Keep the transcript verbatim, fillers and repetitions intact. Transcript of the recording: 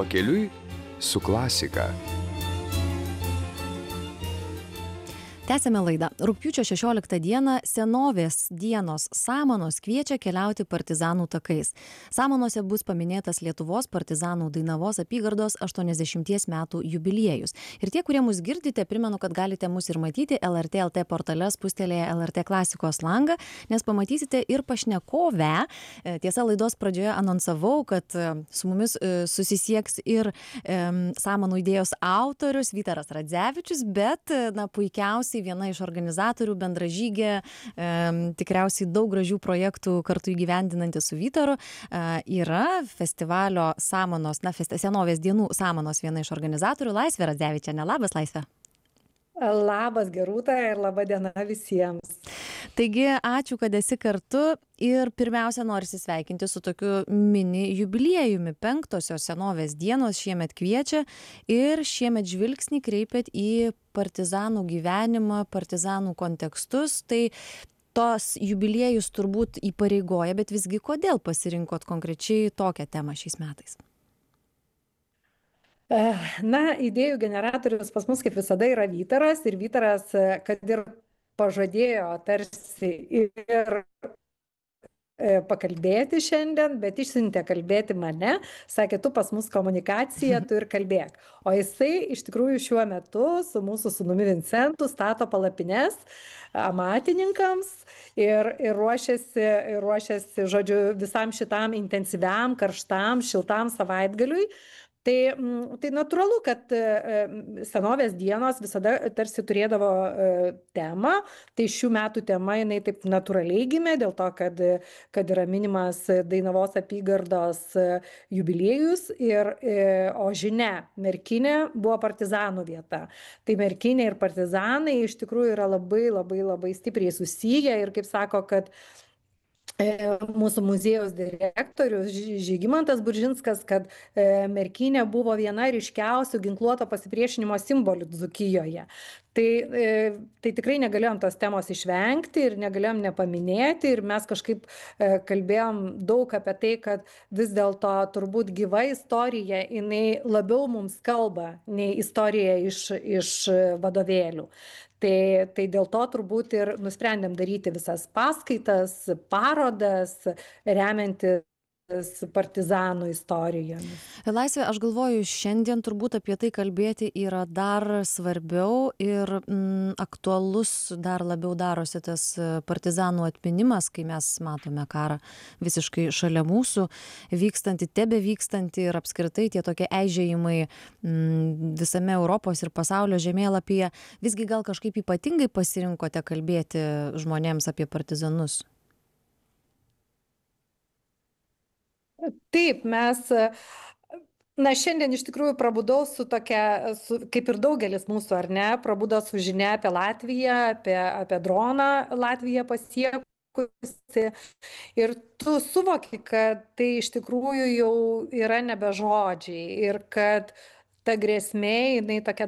Pakeliui su klasika. Tęsėme laidą. Rugpjūčio šešioliktą dieną senovės dienos Samanos kviečia keliauti partizanų takais. Samanose bus paminėtas Lietuvos partizanų Dainavos apygardos aštuoniasdešimties metų jubiliejus. Ir tie, kurie mus girdite, primenu, kad galite mus ir matyti L R T L T portale spustelėje L R T klasikos langą, nes pamatysite ir pašnekovę. Tiesa, laidos pradžioje anonsavau, kad su mumis susisieks ir um, Samanų idėjos autorius Vytaras Radzevičius, bet na, puikiausiai viena iš organizatorių, bendražygė, e, tikriausiai daug gražių projektų kartu įgyvendinanti su Vytaru, e, yra festivalio Samanos, na, festi, senovės dienų Samanos viena iš organizatorių, Laisvė Radzevičienė. Labas, Laisvė. Labas, Gerūta, ir laba diena visiems. Taigi, ačiū, kad esi kartu ir pirmiausia norisi sveikinti su tokiu mini jubiliejumi. Penktosios senovės dienos šiemet kviečia ir šiemet žvilgsnį kreipiat į partizanų gyvenimą, partizanų kontekstus. Tai tos jubiliejus turbūt įpareigoja, bet visgi kodėl pasirinkot konkrečiai tokią temą šiais metais? Na, idėjų generatorius pas mus kaip visada yra Vytaras ir Vytaras, kad ir pažadėjo tarsi ir pakalbėti šiandien, bet išsiuntė kalbėti mane, sakė, tu pas mus komunikacija, tu ir kalbėk. O jisai iš tikrųjų šiuo metu su mūsų sūnumi Vincentu stato palapines amatininkams ir, ir ruošiasi, ir ruošiasi, žodžiu, visam šitam intensyviam, karštam, šiltam savaitgaliui. Tai, tai natūralu, kad senovės dienos visada tarsi turėdavo temą, tai šių metų tema jinai taip natūraliai gimė, dėl to, kad, kad yra minimas Dainavos apygardos jubiliejus, ir, o žinia, Merkinė buvo partizanų vieta. Tai Merkinė ir partizanai iš tikrųjų yra labai, labai, labai stipriai susiję ir kaip sako, kad mūsų muziejaus direktorius Žygimantas Buržinskas, kad Merkinė buvo viena ryškiausių ginkluoto pasipriešinimo simbolių Dzūkijoje. Tai, tai tikrai negalėjom tos temos išvengti ir negalėjom nepaminėti ir mes kažkaip kalbėjom daug apie tai, kad vis dėlto turbūt gyva istorija, jinai labiau mums kalba nei istorija iš, iš vadovėlių. Tai, tai dėl to turbūt ir nusprendėm daryti visas paskaitas, parodas, remiantis partizanų istorijomis. Laisvė, aš galvoju, šiandien turbūt apie tai kalbėti yra dar svarbiau ir mm, aktualus dar labiau darosi tas partizanų atminimas, kai mes matome karą visiškai šalia mūsų, vykstantį, tebe vykstantį ir apskritai tie tokie eižėjimai mm, visame Europos ir pasaulio žemėlapyje. Visgi gal kažkaip ypatingai pasirinkote kalbėti žmonėms apie partizanus? Taip, mes, na, šiandien iš tikrųjų prabudau su tokia, su, kaip ir daugelis mūsų, ar ne, prabudo su žinia apie Latviją, apie, apie droną Latviją pasiekusi. Ir tu suvoki, kad tai iš tikrųjų jau yra nebe žodžiai ir kad ta grėsmė, jinai tokia